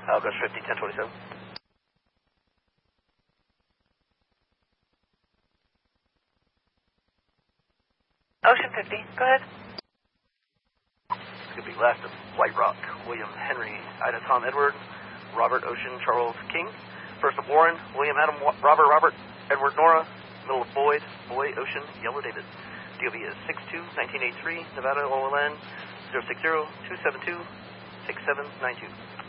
Ghost 50, 1027. Ocean 50, go ahead. It's going to be last of White Rock, William Henry, Ida Tom Edward, Robert Ocean, Charles King. First of Warren, William Adam, Robert, Edward Nora. Middle of Boyd, Boy Ocean, Yellow David. DOB is 62-1983, Nevada OLN 060-272-6792.